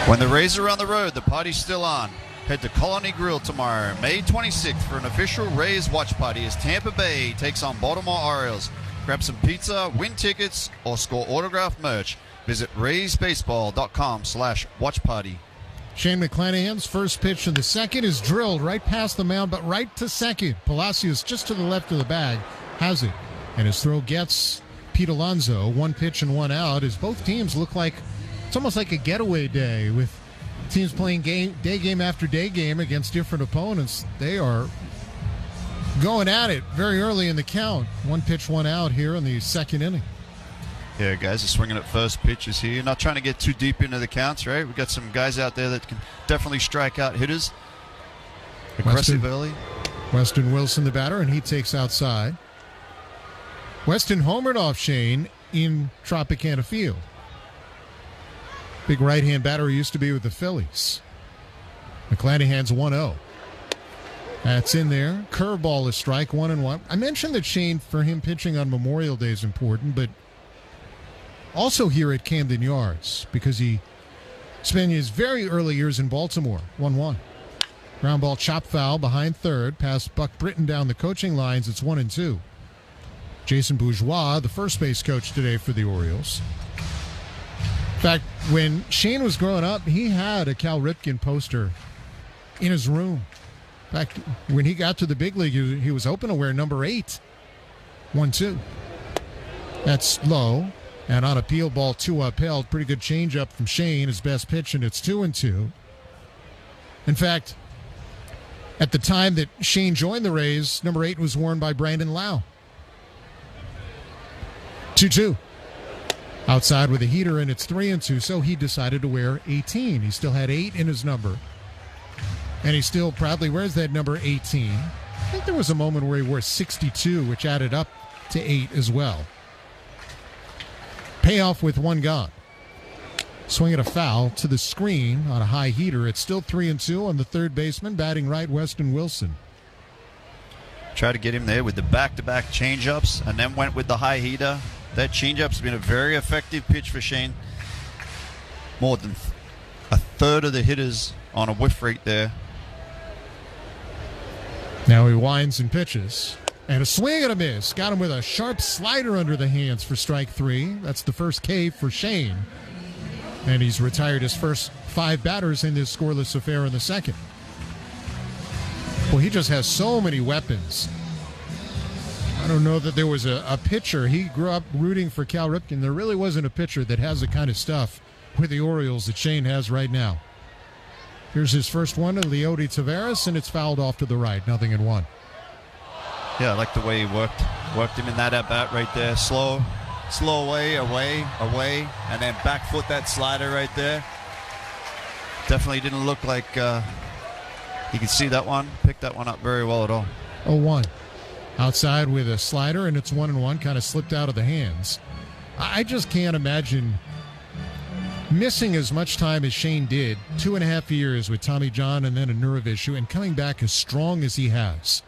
When the Rays are on the road, the party's still on. Head to Colony Grill tomorrow, May 26th, for an official Rays watch party as Tampa Bay takes on Baltimore Orioles. Grab some pizza, win tickets, or score autographed merch. Visit raysbaseball.com/watch party. Shane McClanahan's first pitch in the second is drilled right past the mound, but right to second. Palacios just to the left of the bag has it. And his throw gets Pete Alonso. One pitch and one out as both teams look like it's almost like a getaway day with teams playing day game after day game against different opponents. They are going at it very early in the count. One pitch, one out here in the second inning. Yeah, guys are swinging at first pitches here. Not trying to get too deep into the counts, right? We've got some guys out there that can definitely strike out hitters. Aggressive early. Weston Wilson, the batter, and he takes outside. Weston homered off Shane in Tropicana Field. Big right-hand batter he used to be with the Phillies. McClanahan's 1-0. That's in there. Curveball is strike, 1-1. I mentioned that Shane, for him pitching on Memorial Day is important, but also here at Camden Yards because he spent his very early years in Baltimore. 1-1. Ground ball chop foul behind third. Past Buck Britton down the coaching lines. It's 1-2. Jason Bourgeois, the first base coach today for the Orioles. In fact, when Shane was growing up, he had a Cal Ripken poster in his room. In fact, when he got to the big league, he was hoping to wear number 8. 1-2. That's low. And on a peel ball, 2 upheld. Pretty good changeup from Shane, his best pitch, and it's 2-2. In fact, at the time that Shane joined the Rays, number 8 was worn by Brandon Lau. 2-2. Outside with a heater, and it's 3-2, so he decided to wear 18. He still had 8 in his number. And he still proudly wears that number 18. I think there was a moment where he wore 62, which added up to 8 as well. Payoff with one gone. Swing at a foul to the screen on a high heater. It's still 3-2 on the third baseman, batting right, Weston Wilson. Try to get him there with the back-to-back changeups and then went with the high heater. That changeup's been a very effective pitch for Shane. More than a third of the hitters on a whiff rate there. Now he winds and pitches. And a swing and a miss. Got him with a sharp slider under the hands for strike 3. That's the first K for Shane. And he's retired his first 5 batters in this scoreless affair in the second. Well, he just has so many weapons. I don't know that there was a pitcher. He grew up rooting for Cal Ripken. There really wasn't a pitcher that has the kind of stuff with the Orioles that Shane has right now. Here's his first one to Leody Taveras, and it's fouled off to the right. 0-1. Yeah, I like the way he worked him in that at-bat right there. Slow away, and then back foot that slider right there. Definitely didn't look like he could see that one, pick that one up very well at all. 0-1. Outside with a slider, and it's 1-1, kind of slipped out of the hands. I just can't imagine missing as much time as Shane did, 2.5 years with Tommy John and then a nerve issue, and coming back as strong as he has.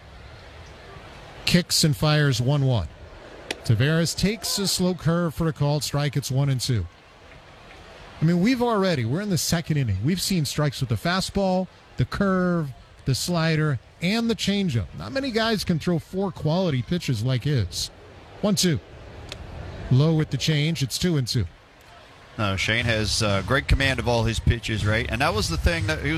Kicks and fires 1-1. Taveras takes a slow curve for a called strike. It's 1-2. I mean, we're in the second inning. We've seen strikes with the fastball, the curve, the slider, and the changeup. Not many guys can throw 4 quality pitches like his. 1-2. Low with the change. It's 2-2. No, Shane has great command of all his pitches, right? And that was the thing that he was